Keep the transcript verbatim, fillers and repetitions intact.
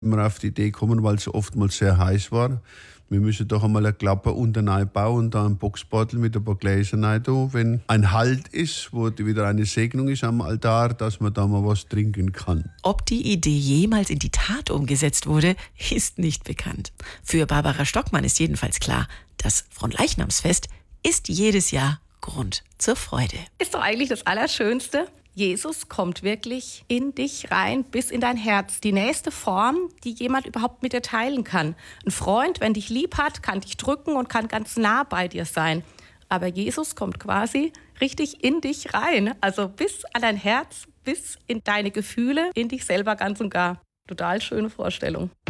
wir auf die Idee gekommen, weil es oftmals sehr heiß war. Wir müssen doch einmal eine Klappe unten einbauen und da einen Boxbeutel mit ein paar Gläsern rein tun. Wenn ein Halt ist, wo wieder eine Segnung ist am Altar, dass man da mal was trinken kann. Ob die Idee jemals in die Tat umgesetzt wurde, ist nicht bekannt. Für Barbara Stockmann ist jedenfalls klar, das Fronleichnamsfest ist jedes Jahr Grund zur Freude. Ist doch eigentlich das Allerschönste. Jesus kommt wirklich in dich rein, bis in dein Herz. Die nächste Form, die jemand überhaupt mit dir teilen kann. Ein Freund, wenn dich lieb hat, kann dich drücken und kann ganz nah bei dir sein. Aber Jesus kommt quasi richtig in dich rein. Also bis an dein Herz, bis in deine Gefühle, in dich selber ganz und gar. Total schöne Vorstellung.